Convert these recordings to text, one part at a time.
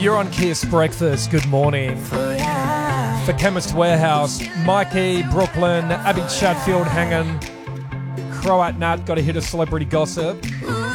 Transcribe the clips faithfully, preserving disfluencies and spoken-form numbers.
You're on Kiss Breakfast. Good morning. For Chemist Warehouse, Mikey, Brooklyn, Abby Chatfield hanging. Croat Nat got a hit of celebrity gossip.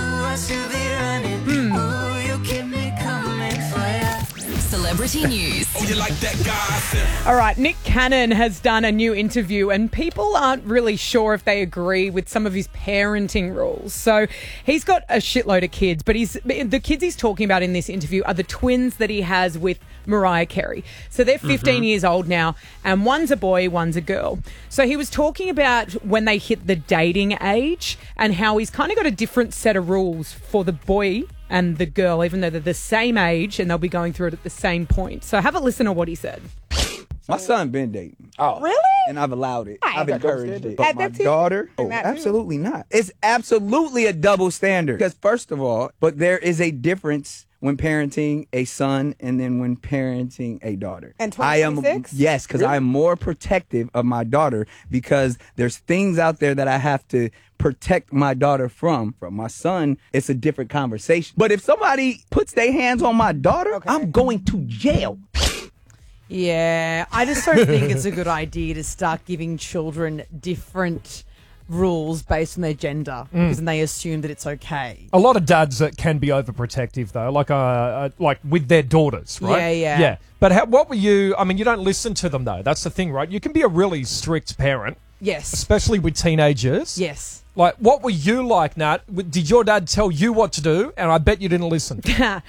Celebrity news. Oh, you like that guy? All right, Nick Cannon has done a new interview and people aren't really sure if they agree with some of his parenting rules. So he's got a shitload of kids, but he's the kids he's talking about in this interview are the twins that he has with Mariah Carey. So they're fifteen mm-hmm. years old now, and one's a boy, one's a girl. So he was talking about when they hit the dating age and how he's kind of got a different set of rules for the boy and the girl, even though they're the same age and they'll be going through it at the same point. So have a listen to what he said. My son been dating. Oh. Really? And I've allowed it. I I've encouraged it. But my too? daughter, oh, that too? absolutely not. It's absolutely a double standard. Because first of all, but there is a difference when parenting a son and then when parenting a daughter. And twenty twenty-six? Yes, because really? I am more protective of my daughter because there's things out there that I have to protect my daughter from. From my son, it's a different conversation. But if somebody puts their hands on my daughter, okay. I'm going to jail. Yeah, I just don't think it's a good idea to start giving children different rules based on their gender mm. because then they assume that it's okay. A lot of dads that can be overprotective though, like uh, uh, like with their daughters, right? Yeah, yeah. Yeah. But how, what were you, I mean, you don't listen to them though. That's the thing, right? You can be a really strict parent. Yes. Especially with teenagers. Yes. Like, what were you like, Nat? Did your dad tell you what to do? And I bet you didn't listen.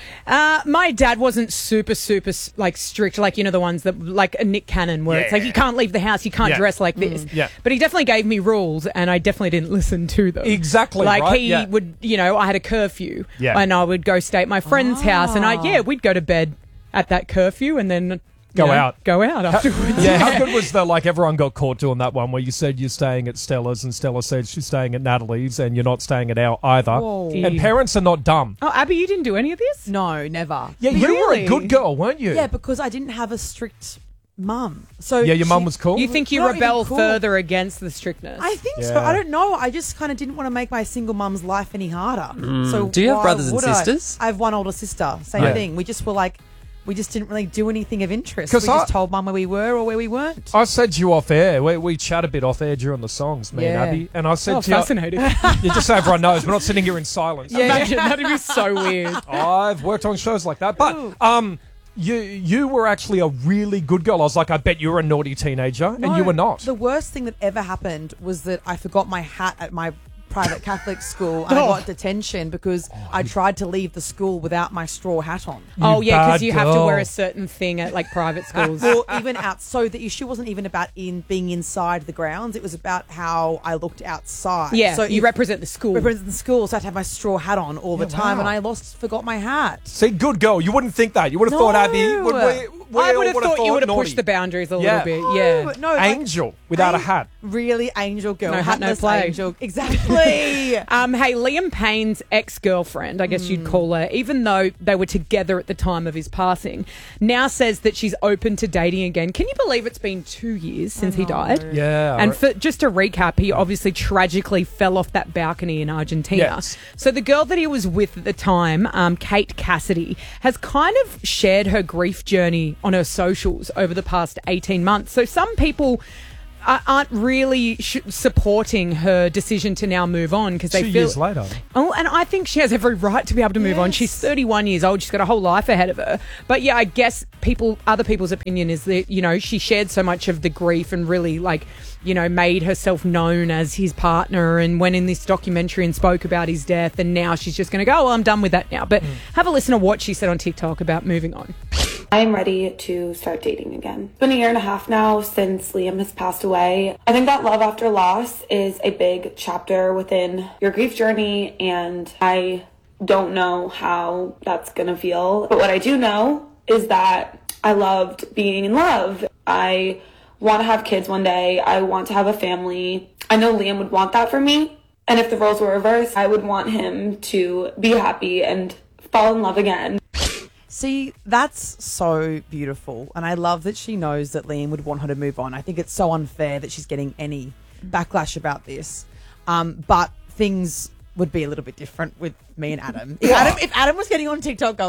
uh, my dad wasn't super, super, like, strict, like, you know, the ones that, like a Nick Cannon, where yeah. it's like, you can't leave the house, you can't yeah. dress like this. Mm. Yeah. But he definitely gave me rules, and I definitely didn't listen to them. Exactly, like, right? he yeah. would, you know, I had a curfew, yeah. and I would go stay at my friend's oh. house, and I, yeah, we'd go to bed at that curfew, and then... Go you know, out. Go out afterwards. How, yeah, how good was the, like, everyone got caught doing that one where you said you're staying at Stella's and Stella said she's staying at Natalie's and you're not staying at our either. Whoa. And parents are not dumb. Oh, Abby, you didn't do any of this? No, never. Yeah, you really? were a good girl, weren't you? Yeah, because I didn't have a strict mum. So yeah, your she, mum was cool? You think you Not rebel cool. further against the strictness? I think yeah. so. I don't know. I just kind of didn't want to make my single mum's life any harder. Mm. So do you have why brothers and would I? sisters? I have one older sister. Same Yeah. thing. We just were like... We just didn't really do anything of interest. 'Cause We just I- told Mum where we were or where we weren't. I said to you off air, we, we chat a bit off air during the songs, me Yeah. and Abby, and I said Oh, to you... fascinating. You just so everyone knows, we're not sitting here in silence. Yeah. Imagine, that'd be so weird. I've worked on shows like that, but um, you you were actually a really good girl. I was like, I bet you were a naughty teenager, No, and you were not. The worst thing that ever happened was that I forgot my hat at my private Catholic school and I Oh. got detention because I tried to leave the school without my straw hat on. Oh, yeah, because bad you have to girl. wear a certain thing at, like, private schools. Or even out. So the issue wasn't even about in being inside the grounds. It was about how I looked outside. Yeah, so you if- represent the school. represent the school, so I had to have my straw hat on all the Yeah, time, wow. and I lost, forgot my hat. See, good girl. You wouldn't think that. You would have No. thought, Abby, would we, we I all would have thought you would have naughty. pushed the boundaries a Yeah. little bit. Yeah. No, like, Angel without a Ang- hat. Really angel girl. No hat, no hatless play. Angel. Exactly. Um, hey, Liam Payne's ex-girlfriend, I guess Mm. you'd call her, even though they were together at the time of his passing, now says that she's open to dating again. Can you believe it's been two years since he died? Yeah. And for, just to recap, he obviously tragically fell off that balcony in Argentina. Yes. So the girl that he was with at the time, um, Kate Cassidy, has kind of shared her grief journey on her socials over the past eighteen months. So some people uh, aren't really sh- supporting her decision to now move on because they Two feel... years later. Oh, and I think she has every right to be able to move on. Yes. She's thirty-one years old. She's got a whole life ahead of her. But yeah, I guess people, other people's opinion is that, you know, she shared so much of the grief and really, like, you know, made herself known as his partner and went in this documentary and spoke about his death. And now she's just going to go, well, I'm done with that now. But Mm. have a listen to what she said on TikTok about moving on. I'm ready to start dating again. It's been a year and a half now since Liam has passed away. I think that love after loss is a big chapter within your grief journey, and I don't know how that's gonna feel. But what I do know is that I loved being in love. I want to have kids one day. I want to have a family. I know Liam would want that for me. And if the roles were reversed, I would want him to be happy and fall in love again. See, that's so beautiful. And I love that she knows that Liam would want her to move on. I think it's so unfair that she's getting any backlash about this. Um, but things would be a little bit different with me and Adam. If Adam, if Adam was getting on TikTok going,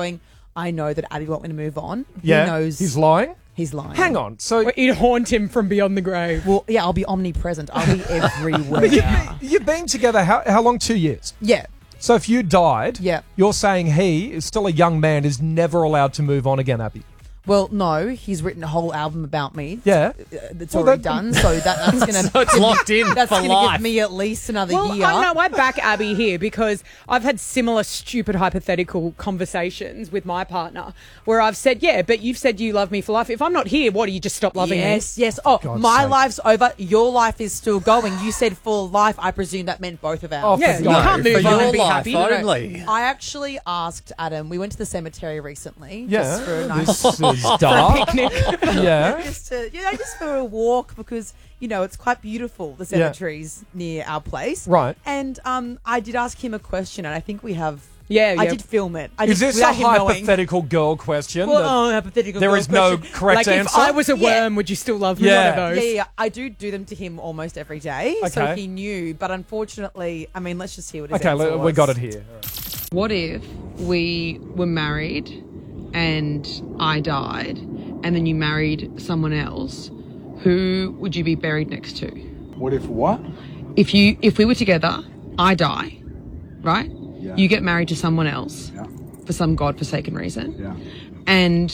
I know that Abby won't want me to move on. Yeah, He knows he's lying. he's lying. Hang on. So Well, It'd haunt him from beyond the grave. Well, yeah, I'll be omnipresent. I'll be everywhere. you've, you've been together how, how long? Two years. Yeah. So if you died, Yeah. you're saying he is still a young man, is never allowed to move on again, Abby. Well, no, he's written a whole album about me. Yeah. Uh, That's Well, already that- done, so that, that's going to... So it's locked in That's for going to life. give me at least another Well, year. I know I back Abby here because I've had similar stupid hypothetical conversations with my partner where I've said, yeah, but you've said you love me for life. If I'm not here, what, do you just stop loving Yes, yes. Oh, God's my sake. life's over. Your life is still going. You said for life. I presume that meant both of Oh, ours. for Yeah, you God's can't sake. move for on your and be life happy. No, no. only. I actually asked Adam. We went to the cemetery recently. Yeah. Just for a nice... This is dark. yeah. just to, you know, just for a walk because, you know, it's quite beautiful, the Yeah. cemeteries near our place. Right. And um, I did ask him a question, and I think we have... Yeah, I yeah. did film it. I Is did, this a without him knowing. hypothetical girl question? Well, that- oh, hypothetical there girl is no question. correct Like, if answer? I was a Yeah. worm, would you still love me? Yeah. One of those. Yeah, yeah, yeah, I do do them to him almost every day, so Okay. he knew. But unfortunately, I mean, let's just hear what his okay, answer le- we was. got it here. What if we were married and I died and then you married someone else? Who would you be buried next to? What if what? If you if we were together, I die, right? Yeah. You get married to someone else Yeah. for some godforsaken reason. Yeah. And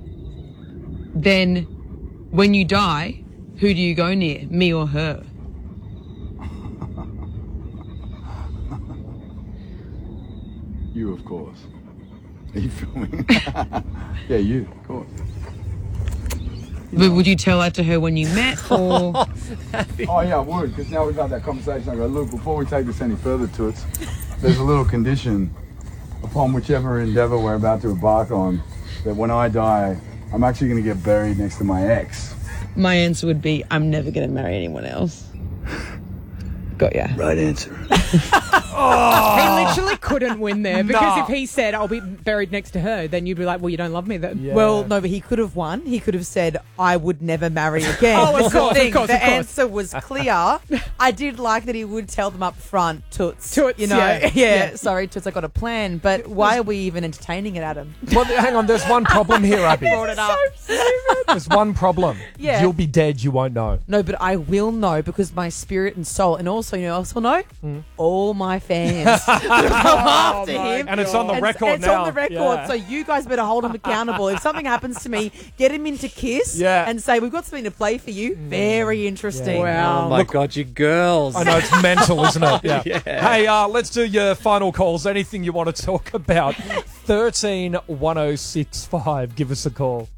then when you die, who do you go near? Me or her? You, of course. Are you filming? Yeah, you, of course. But would you tell that to her when you met or Oh, yeah, I would, because now we've had that conversation. I go, look, before we take this any further to it, there's a little condition upon whichever endeavor we're about to embark on that when I die, I'm actually going to get buried next to my ex. my answer would be I'm never going to marry anyone else. Got ya. Right answer. He literally couldn't win there because Nah. if he said, I'll be buried next to her, then you'd be like, well, you don't love me then. Yeah. Well, no, but he could have won. He could have said, I would never marry again. Oh, of That's the course, of thing. course, The of course. answer was clear. I did like that he would tell them up front, Toots. Toots, you know? yeah. Yeah, sorry, Toots, I got a plan. But why are we even entertaining it, Adam? Well, hang on, there's one problem here, Abby. Brought it up. There's one problem. Yeah. You'll be dead, you won't know. No, but I will know because my spirit and soul, and also, you know, else will know all my fans will come after him, And it's on the And record it's now. on the record, Yeah. so you guys better hold him accountable. If something happens to me, get him into Kiss, Yeah. and say we've got something to play for you. Very interesting. Yeah. Oh my God, you girls. I know, it's mental, isn't it? Yeah. Hey, uh, let's do your final calls. Anything you want to talk about. thirteen one oh six five. Give us a call.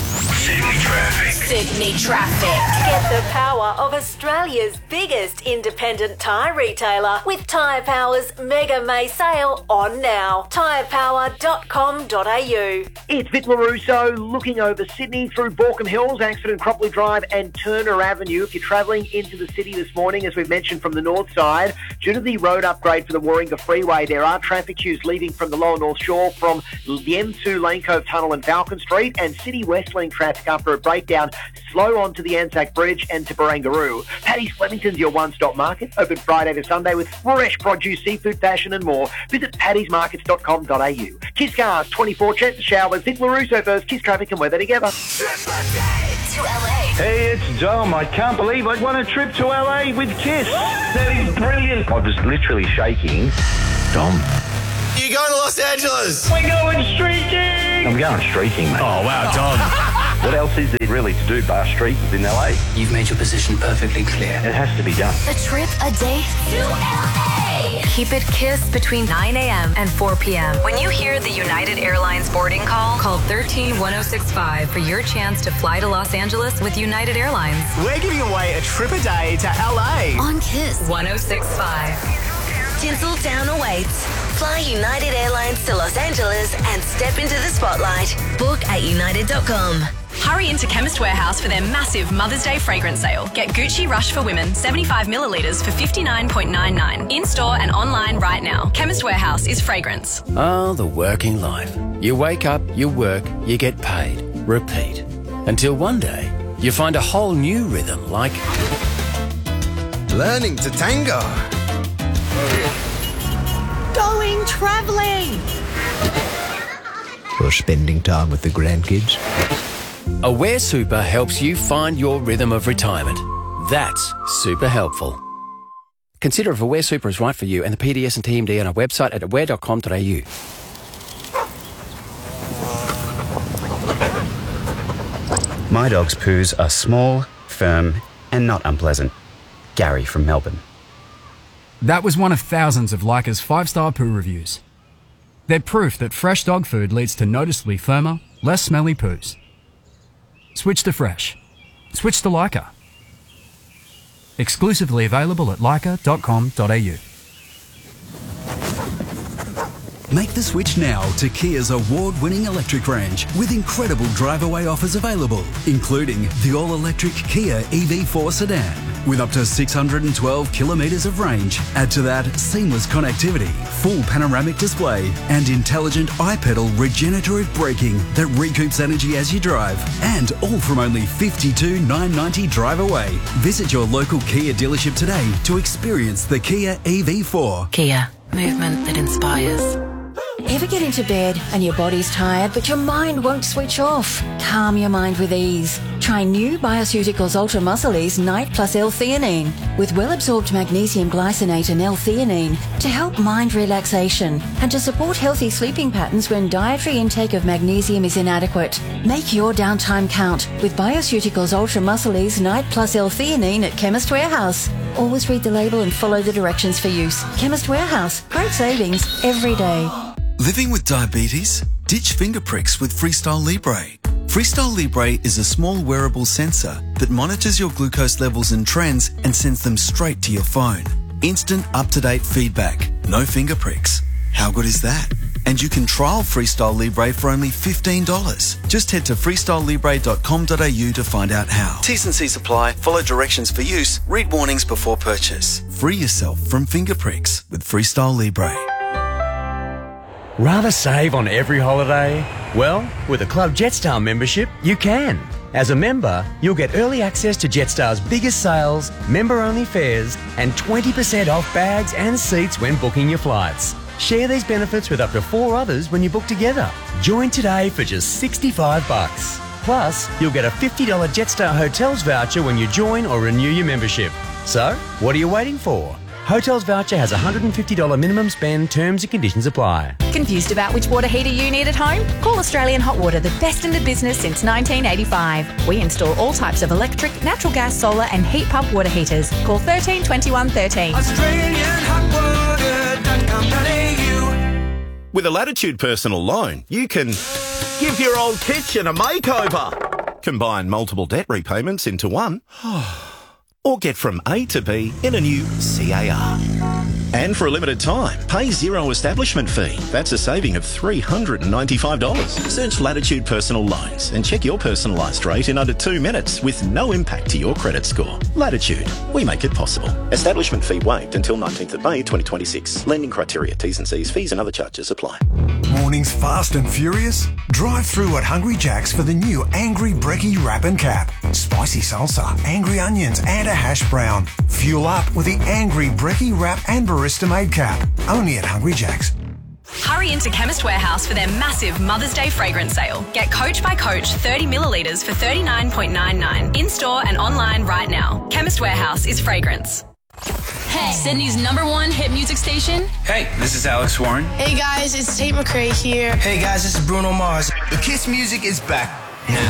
Sydney Traffic. Get the power of Australia's biggest independent tyre retailer with Tyre Power's Mega May sale on now. tyre power dot com dot a u. It's Vic LaRusso looking over Sydney through Baulkham Hills, Axford and Cropley Drive and Turner Avenue. If you're travelling into the city this morning, as we've mentioned from the north side, due to the road upgrade for the Warringah Freeway, there are traffic queues leaving from the lower North Shore from the M two Lane Cove Tunnel and Falcon Street, and City West Link traffic after a breakdown slow on to the Anzac Bridge and to Barangaroo. Paddy's Flemington's your one-stop market, open Friday to Sunday with fresh produce, seafood, fashion and more. Visit paddy's markets dot com dot a u. Kiss Cars, twenty-four Chester Showers, Vic LaRusso first, Kiss Traffic and weather together. To L A. Hey, it's Dom. I can't believe I won a trip to L A with Kiss. That is brilliant. I was literally shaking. Dom. You going to Los Angeles? We're going streaking. I'm going streaking, mate. Oh, wow, Dom. What else is there really to do bar streak in L A? You've made your position perfectly clear. It has to be done. A trip a day to L A. Keep it Kiss between nine a.m. and four p.m. When you hear the United Airlines boarding call, call one three one oh six five for your chance to fly to Los Angeles with United Airlines. We're giving away a trip a day to L A. On Kiss one oh six point five. Tinseltown awaits. Fly United Airlines to Los Angeles and step into the spotlight. Book at united dot com. Hurry into Chemist Warehouse for their massive Mother's Day fragrance sale. Get Gucci Rush for Women seventy-five millilitres for fifty-nine ninety-nine. In-store and online right now. Chemist Warehouse is fragrance. Oh, the working life. You wake up, you work, you get paid. Repeat. Until one day, you find a whole new rhythm like learning to tango. Going travelling. Or spending time with the grandkids. Aware Super helps you find your rhythm of retirement. That's super helpful. Consider if Aware Super is right for you and the P D S and T M D on our website at aware dot com dot a u. My dog's poos are small, firm, and not unpleasant. Gary from Melbourne. That was one of thousands of Leica's five-star poo reviews. They're proof that fresh dog food leads to noticeably firmer, less smelly poos. Switch to fresh. Switch to Leica. Exclusively available at leica dot com dot a u. Make the switch now to Kia's award-winning electric range with incredible drive-away offers available, including the all-electric Kia E V four sedan with up to six hundred twelve kilometres of range. Add to that seamless connectivity, full panoramic display and intelligent iPedal regenerative braking that recoups energy as you drive. And all from only fifty-two thousand nine hundred ninety drive away. Visit your local Kia dealership today to experience the Kia E V four. Kia, movement that inspires. Ever get into bed and your body's tired but your mind won't switch off? Calm your mind with ease. Try new Bioceuticals Ultra Muscle Ease Night Plus L-theanine with well-absorbed magnesium glycinate and L-theanine to help mind relaxation and to support healthy sleeping patterns when dietary intake of magnesium is inadequate. Make your downtime count with Bioceuticals Ultra Muscle Ease Night Plus L-theanine at Chemist Warehouse. Always read the label and follow the directions for use. Chemist Warehouse. Great savings every day. Living with diabetes? Ditch finger pricks with Freestyle Libre. Freestyle Libre is a small wearable sensor that monitors your glucose levels and trends and sends them straight to your phone. Instant up-to-date feedback. No finger pricks. How good is that? And you can trial Freestyle Libre for only fifteen dollars. Just head to freestyle libre dot com dot a u to find out how. T's and C's apply. Follow directions for use. Read warnings before purchase. Free yourself from finger pricks with Freestyle Libre. Rather save on every holiday? Well, with a Club Jetstar membership, you can. As a member, you'll get early access to Jetstar's biggest sales, member-only fares, and twenty percent off bags and seats when booking your flights. Share these benefits with up to four others when you book together. Join today for just sixty-five bucks. Plus, you'll get a fifty dollars Jetstar Hotels voucher when you join or renew your membership. So, what are you waiting for? Hotels voucher has a one hundred fifty dollars minimum spend. Terms and conditions apply. Confused about which water heater you need at home? Call Australian Hot Water, the best in the business since nineteen eighty-five. We install all types of electric, natural gas, solar and heat pump water heaters. Call thirteen twenty-one thirteen. Australian Hot Water dot com dot a u. With a Latitude personal loan, you can give your old kitchen a makeover, combine multiple debt repayments into one, or get from A to B in a new C A R. And for a limited time, pay zero establishment fee. That's a saving of three hundred ninety-five dollars. Search Latitude Personal Loans and check your personalised rate in under two minutes with no impact to your credit score. Latitude, we make it possible. Establishment fee waived until nineteenth of May twenty twenty-six. Lending criteria, T's and C's, fees and other charges apply. Mornings fast and furious? Drive through at Hungry Jack's for the new Angry Brekkie Wrap and Cap. Spicy salsa, angry onions and a hash brown. Fuel up with the Angry Brekkie Wrap and Barista Made Cap. Only at Hungry Jack's. Hurry into Chemist Warehouse for their massive Mother's Day fragrance sale. Get Coach by Coach thirty millilitres for thirty-nine dollars ninety-nine. In-store and online right now. Chemist Warehouse is fragrance. Hey, Sydney's number one hit music station. Hey, this is Alex Warren. Hey guys, it's Tate McRae here. Hey guys, this is Bruno Mars. The Kiss music is back now.